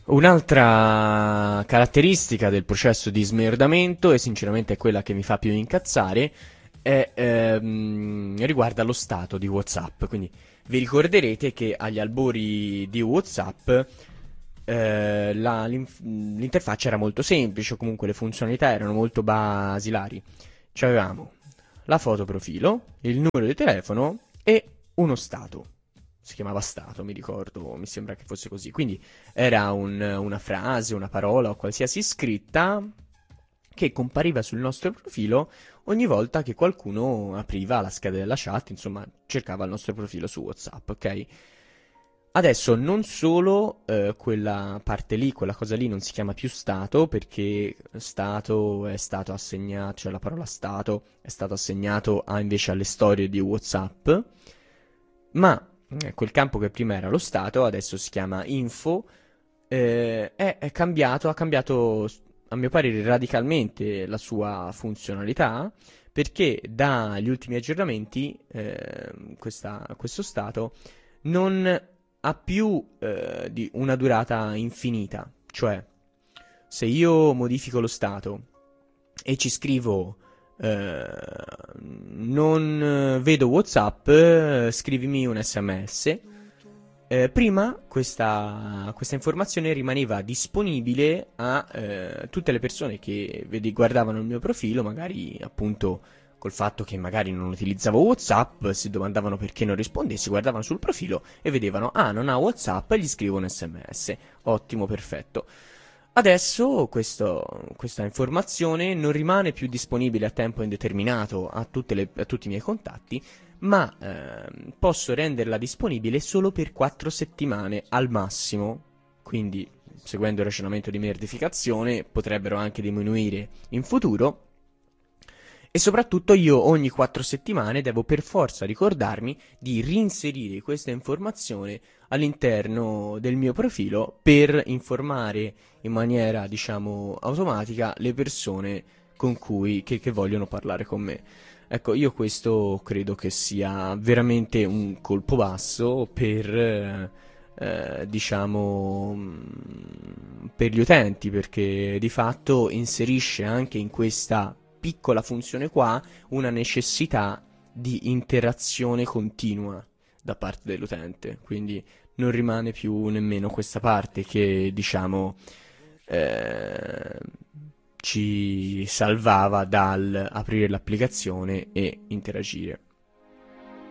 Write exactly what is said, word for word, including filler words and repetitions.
Un'altra caratteristica del processo di smerdamento, e sinceramente è quella che mi fa più incazzare, è, ehm, riguarda lo stato di WhatsApp. Quindi vi ricorderete che agli albori di WhatsApp eh, la- l'inf- l'interfaccia era molto semplice, o comunque le funzionalità erano molto basilari. Cioè avevamo la foto profilo, il numero di telefono e uno stato. Si chiamava stato, mi ricordo, mi sembra che fosse così. Quindi era un- una frase, una parola o qualsiasi scritta che compariva sul nostro profilo ogni volta che qualcuno apriva la scheda della chat, insomma, cercava il nostro profilo su WhatsApp, ok? Adesso non solo eh, quella parte lì, quella cosa lì non si chiama più stato perché stato è stato assegnato, cioè la parola stato è stato assegnato a, invece alle storie di WhatsApp, ma eh, quel campo che prima era lo stato adesso si chiama info, eh, è, è cambiato, ha cambiato a mio parere radicalmente la sua funzionalità perché dagli ultimi aggiornamenti eh, questa- questo stato non ha più eh, di una durata infinita, cioè se io modifico lo stato e ci scrivo eh, non vedo WhatsApp, eh, scrivimi un S M S. Eh, prima questa, questa informazione rimaneva disponibile a eh, tutte le persone che vedi, guardavano il mio profilo, magari appunto col fatto che magari non utilizzavo WhatsApp, si domandavano perché non rispondessi, guardavano sul profilo e vedevano, ah, non ha WhatsApp, e gli scrivo un S M S. Ottimo, perfetto. Adesso questo- questa informazione non rimane più disponibile a tempo indeterminato a, tutte le- a tutti i miei contatti, ma ehm, posso renderla disponibile solo per quattro settimane al massimo. Quindi, seguendo il ragionamento di merdificazione, potrebbero anche diminuire in futuro. E soprattutto io ogni quattro settimane devo per forza ricordarmi di reinserire questa informazione all'interno del mio profilo per informare in maniera, diciamo, automatica le persone con cui, che, che vogliono parlare con me. Ecco, io questo credo che sia veramente un colpo basso per, eh, eh, diciamo, mh, per gli utenti, perché di fatto inserisce anche in questa piccola funzione qua una necessità di interazione continua da parte dell'utente. Quindi non rimane più nemmeno questa parte che, diciamo, eh, ci salvava dal aprire l'applicazione e interagire.